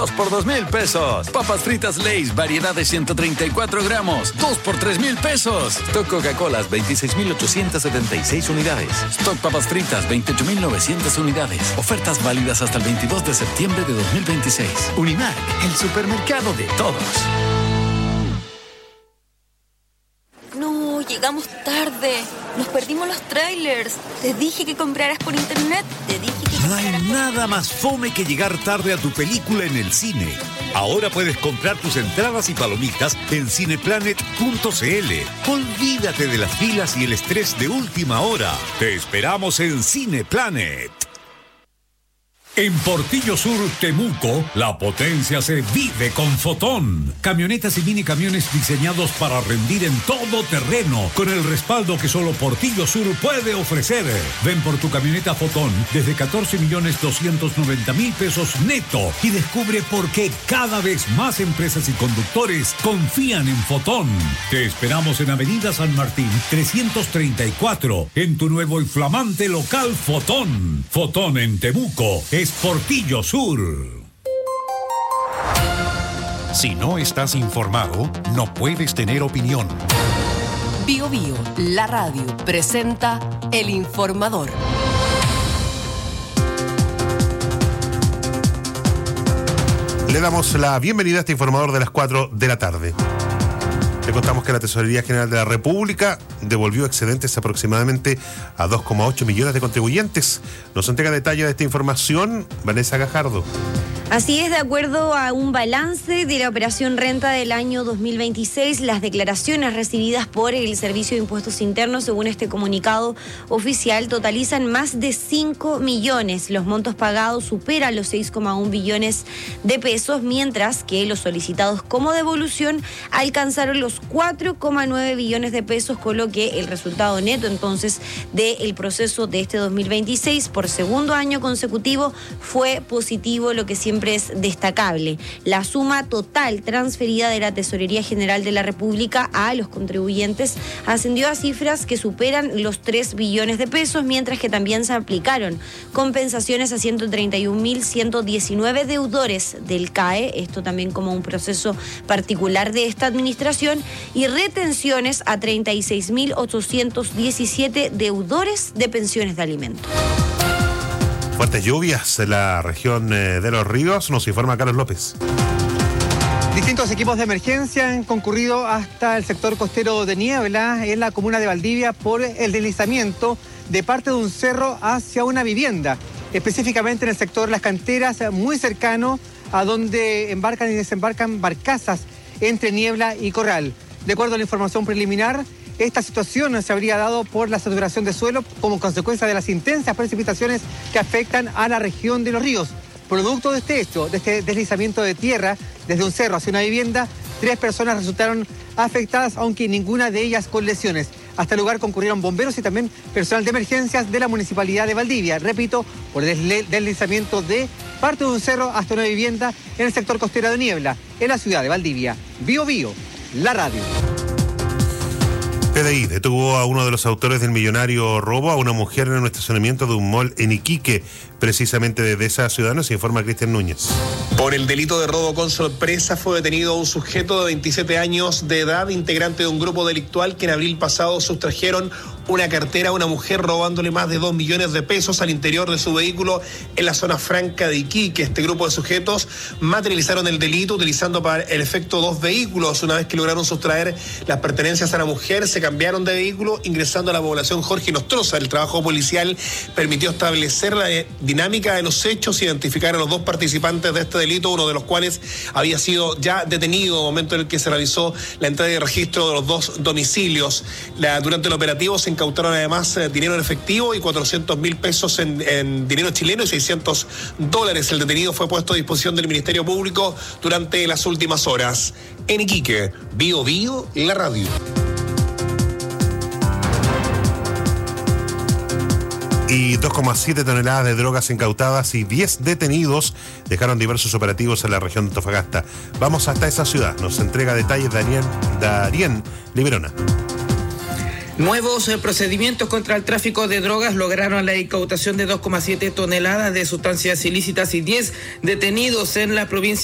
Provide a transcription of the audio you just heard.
2 por 2,000 pesos. Papas fritas Lay's, variedad de 134 gramos, 2 por 3,000 pesos. Stock Coca-Colas, 26,876 unidades. Stock papas fritas, 28,900 unidades. Ofertas válidas hasta el 22 de septiembre de 2026. Unimark, el supermercado de todos. No, llegamos tarde. Nos perdimos los trailers. Te dije que compraras por internet. No hay nada más fome que llegar tarde a tu película en el cine. Ahora puedes comprar tus entradas y palomitas en cineplanet.cl. Olvídate de las filas y el estrés de última hora. Te esperamos en Cineplanet. En Portillo Sur, Temuco, la potencia se vive con Fotón. Camionetas y mini camiones diseñados para rendir en todo terreno, con el respaldo que solo Portillo Sur puede ofrecer. Ven por tu camioneta Fotón desde 14,290,000 pesos neto y descubre por qué cada vez más empresas y conductores confían en Fotón. Te esperamos en Avenida San Martín 334, en tu nuevo y flamante local Fotón. Fotón en Temuco es Portillo Sur. Si no estás informado, no puedes tener opinión. Bio Bio, la radio, presenta El Informador. Le damos la bienvenida a este informador de las 4 de la tarde. Le contamos que la Tesorería General de la República devolvió excedentes aproximadamente a 2,8 millones de contribuyentes. Nos entrega detalles de esta información Vanessa Gajardo. Así es, de acuerdo a un balance de la operación renta del año 2026, las declaraciones recibidas por el Servicio de Impuestos Internos, según este comunicado oficial, totalizan más de 5 millones. Los montos pagados superan los 6,1 billones de pesos, mientras que los solicitados como devolución alcanzaron los 4,9 billones de pesos, con lo que el resultado neto entonces del proceso de este 2026 por segundo año consecutivo fue positivo, lo que siempre es destacable. La suma total transferida de la Tesorería General de la República a los contribuyentes ascendió a cifras que superan los 3 billones de pesos, mientras que también se aplicaron compensaciones a 131.119 deudores del CAE, esto también como un proceso particular de esta administración, y retenciones a 36.817 deudores de pensiones de alimentos. Fuertes lluvias en la región de Los Ríos, nos informa Carlos López. Distintos equipos de emergencia han concurrido hasta el sector costero de Niebla, en la comuna de Valdivia, por el deslizamiento de parte de un cerro hacia una vivienda, específicamente en el sector Las Canteras, muy cercano a donde embarcan y desembarcan barcazas entre Niebla y Corral. De acuerdo a la información preliminar, esta situación se habría dado por la saturación de suelo como consecuencia de las intensas precipitaciones que afectan a la región de Los Ríos. Producto de este hecho, de este deslizamiento de tierra desde un cerro hacia una vivienda, 3 personas resultaron afectadas, aunque ninguna de ellas con lesiones. Hasta el lugar concurrieron bomberos y también personal de emergencias de la Municipalidad de Valdivia. Repito, por el deslizamiento de parte de un cerro hasta una vivienda en el sector costero de Niebla, en la ciudad de Valdivia. Bio Bio, la radio. PDI detuvo a uno de los autores del millonario robo a una mujer en un estacionamiento de un mall en Iquique. Precisamente desde esa ciudad nos informa Cristian Núñez. Por el delito de robo con sorpresa fue detenido un sujeto de 27 años de edad, integrante de un grupo delictual que en abril pasado sustrajeron una cartera a una mujer robándole más de 2 millones de pesos al interior de su vehículo en la zona franca de Iquique. Este grupo de sujetos materializaron el delito utilizando para el efecto 2 vehículos. Una vez que lograron sustraer las pertenencias a la mujer, se cambiaron de vehículo ingresando a la población Jorge Nostroza. El trabajo policial permitió establecer la dinámica de los hechos, identificar a los 2 participantes de este delito, uno de los cuales había sido ya detenido en el momento en el que se realizó la entrega de registro de los 2 domicilios. Durante el operativo se incautaron además dinero en efectivo y 400.000 pesos en dinero chileno y $600. El detenido fue puesto a disposición del Ministerio Público durante las últimas horas. En Iquique, Bio Bio, la radio. Y 2,7 toneladas de drogas incautadas y 10 detenidos dejaron diversos operativos en la región de Antofagasta. Vamos hasta esa ciudad. Nos entrega detalles Darien Liberona. Nuevos procedimientos contra el tráfico de drogas lograron la incautación de 2,7 toneladas de sustancias ilícitas y 10 detenidos en la provincia